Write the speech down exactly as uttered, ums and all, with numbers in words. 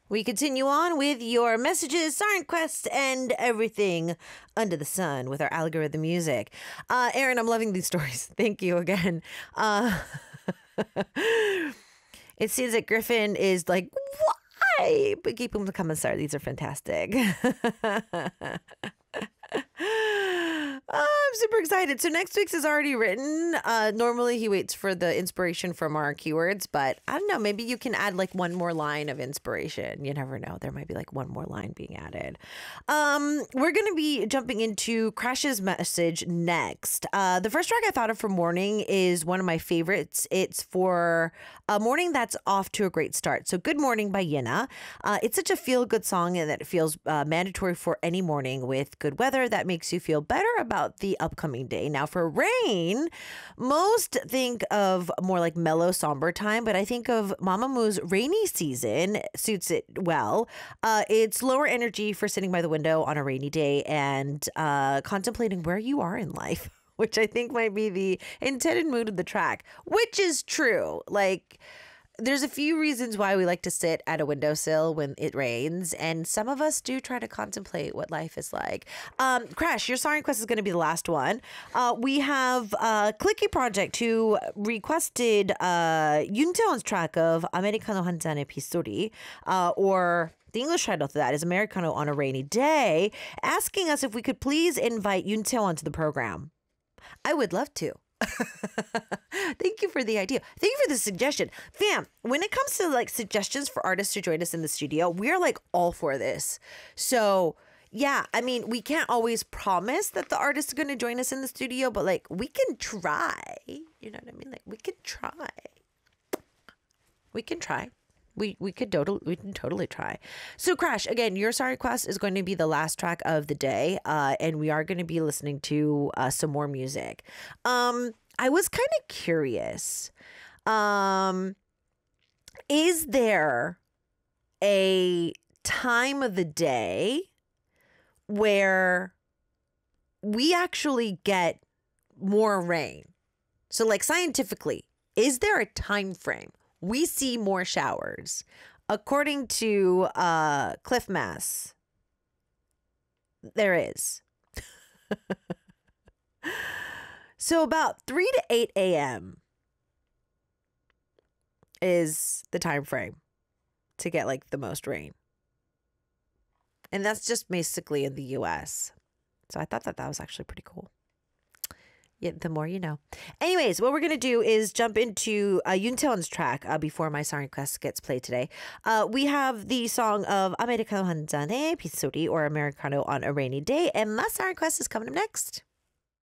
We continue on with your messages, Siren Quest, and everything under the sun with our algorithm music. Uh, Aaron, I'm loving these stories. Thank you again. Uh, it seems that Griffin is like, why? But keep them coming, sir. These are fantastic. Oh, I'm super excited. So next week's is already written. Uh, normally he waits for the inspiration from our keywords, but I don't know. Maybe you can add like one more line of inspiration. You never know. There might be like one more line being added. Um, we're going to be jumping into Crash's message next. Uh, the first track I thought of for morning is one of my favorites. It's for a morning that's off to a great start. So Good Morning by Yina. Uh, it's such a feel-good song and that it feels uh, mandatory for any morning with good weather that makes you feel better about the upcoming day. Now for rain, most think of more like mellow, somber time, but I think of Mamamoo's Rainy Season suits it well. Uh, it's lower energy for sitting by the window on a rainy day and uh, contemplating where you are in life, which I think might be the intended mood of the track, which is true. Like, there's a few reasons why we like to sit at a windowsill when it rains, and some of us do try to contemplate what life is like. Um, Crash, your Siren Quest is going to be the last one. Uh, we have uh, Clicky Project, who requested uh, Yoontaeon's track of Americano 한 잔의 빗소리, uh, or the English title to that is Americano on a Rainy Day, asking us if we could please invite Yoontaeon to the program. I would love to. Thank you for the idea. Thank you for the suggestion. Fam, when it comes to like suggestions for artists to join us in the studio, we're like all for this. So yeah, I mean, we can't always promise that the artist is going to join us in the studio, but like we can try. You know what I mean? Like we can try. We can try. We we could totally we can totally try. So Crash, again, your Siren Quest is going to be the last track of the day, uh, and we are going to be listening to uh, some more music. Um, I was kind of curious. Um, is there a time of the day where we actually get more rain? So, like scientifically, is there a time frame? We see more showers. According to uh, Cliff Mass, there is. So about three to eight a.m. is the time frame to get like the most rain. And that's just basically in the U S. So I thought that that was actually pretty cool. Yeah, the more you know. Anyways, what we're going to do is jump into uh, Yoontaeon's track uh, before my Siren Quest gets played today. Uh, we have the song of Americano 한 잔의 빗소리, or Americano on a Rainy Day, and my Siren Quest is coming up next.